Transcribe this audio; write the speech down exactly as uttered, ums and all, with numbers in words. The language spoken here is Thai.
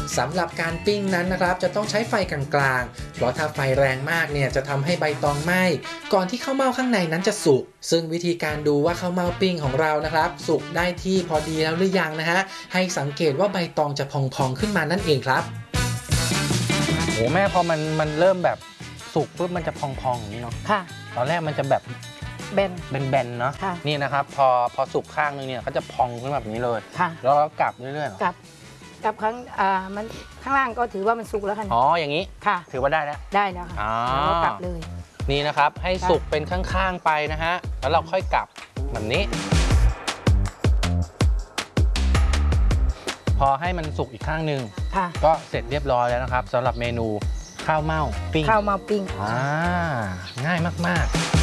สำหรับการปิ้งนั้นนะครับจะต้องใช้ไฟกลางๆเพราะถ้าไฟแรงมากเนี่ยจะทำให้ใบตองไหม้ก่อนที่ข้าวเม่าข้างในนั้นจะสุกซึ่งวิธีการดูว่าข้าวเม่าปิ้งของเรานะครับสุกได้ที่พอดีแล้วหรือยังนะฮะให้สังเกตว่าใบตองจะพองๆขึ้นมานั่นเองครับโอ้แม่พอมันมันเริ่มแบบสุกปุ๊บมันจะพองๆอย่างนี้เนาะค่ะตอนแรกมันจะแบบแบนแบนๆเนาะนี่นะครับพอพอสุกข้างนึงเนี่ยก็จะพองขึ้นแบบนี้เลยค่ะแล้วก็กลับเรื่อยๆกลับกลับครั้งอ่ามันข้างล่างก็ถือว่ามันสุกแล้วค่ะอ๋ออย่างนี้ค่ะถือว่าได้แล้วได้แล้วค่ะแล้วก็กลับเลยนี่นะครับให้สุกเป็นข้างๆไปนะฮะแล้วเราค่อยกลับแบบนี้พอให้มันสุกอีกข้างหนึ่งก็เสร็จเรียบร้อยแล้วนะครับสำหรับเมนูข้าวเม่าปิ้งข้าวเม่าปิ้งอ่าง่ายมากๆ